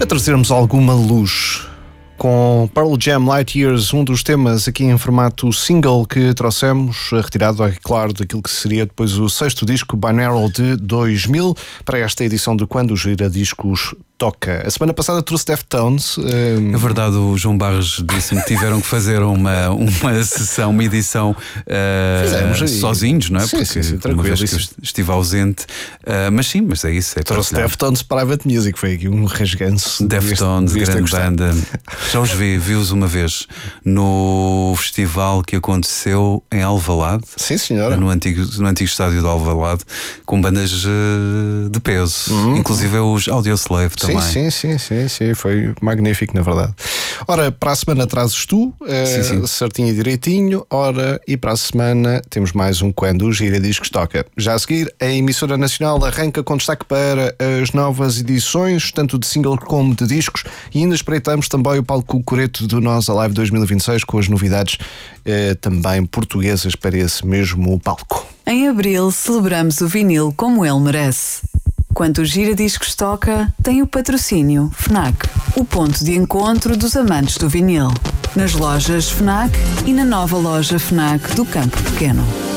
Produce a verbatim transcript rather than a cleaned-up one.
a trazermos alguma luz. Com Pearl Jam Light Years, um dos temas aqui em formato single que trouxemos, retirado, é claro, daquilo que seria depois o sexto disco Binaural de dois mil, para esta edição de Quando o Giradiscos Toca. A semana passada trouxe Deftones. Um... É verdade, o João Barros disse-me que tiveram que fazer uma, uma sessão, uma edição uh, sozinhos, não é? Sim, Porque sim, sim, uma vez que eu estive ausente. Uh, mas sim, mas é isso. É trouxe Deftones Private Music, foi aqui um rasganço. Deftones, grande banda. Já os vi, vi-os uma vez no festival que aconteceu em Alvalade. Sim, senhora. No antigo, no antigo estádio de Alvalade, com bandas uh, de peso, uhum. Inclusive os Audioslave também. Sim, sim, sim, sim, foi magnífico, na verdade. Ora, para a semana trazes tu, uh, sim, sim. certinho e direitinho. Ora, e para a semana temos mais um Quando o Giradiscos Toca. Já a seguir, a emissora nacional arranca com destaque para as novas edições, tanto de single como de discos, e ainda espreitamos também o palco coreto do Nós Alive dois mil e vinte e seis com as novidades uh, também portuguesas para esse mesmo palco. Em abril celebramos o vinil como ele merece. Quando o Giradiscos Toca, tem o patrocínio FNAC, o ponto de encontro dos amantes do vinil. Nas lojas FNAC e na nova loja FNAC do Campo Pequeno.